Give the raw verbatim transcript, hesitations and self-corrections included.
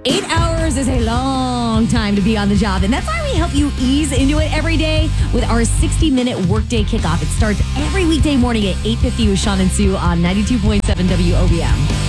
Eight hours is a long time to be on the job, and that's why we help you ease into it every day with our sixty-minute workday kickoff. It starts every weekday morning at eight fifty with Sean and Sue on ninety-two point seven W O B M.